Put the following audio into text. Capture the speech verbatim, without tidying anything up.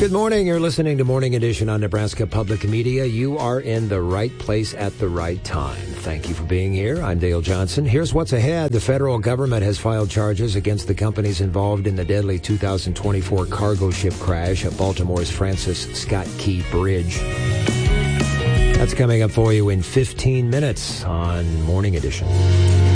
Good morning. You're listening to Morning Edition on Nebraska Public Media. You are in the right place at the right time. Thank you for being here. I'm Dale Johnson. Here's what's ahead. The federal government has filed charges against the companies involved in the deadly two thousand twenty-four cargo ship crash at Baltimore's Francis Scott Key Bridge. That's coming up for you in fifteen minutes on Morning Edition.